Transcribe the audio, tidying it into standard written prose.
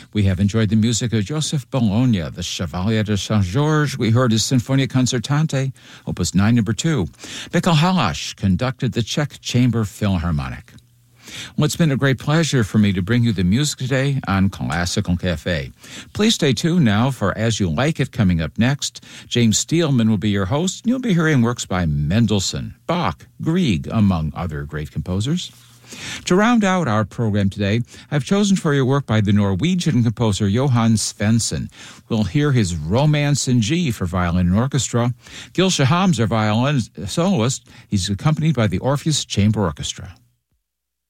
We have enjoyed the music of Joseph Bologna, the Chevalier de Saint-Georges. We heard his Sinfonia Concertante, Opus 9, No. 2. Mikkel Halash conducted the Czech Chamber Philharmonic. Well, it's been a great pleasure for me to bring you the music today on Classical Cafe. Please stay tuned now for As You Like It coming up next. James Steelman will be your host, and you'll be hearing works by Mendelssohn, Bach, Grieg, among other great composers. To round out our program today, I've chosen for your work by the Norwegian composer Johan Svensson. We'll hear his Romance in G for violin and orchestra. Gil Shaham's our violin soloist. He's accompanied by the Orpheus Chamber Orchestra.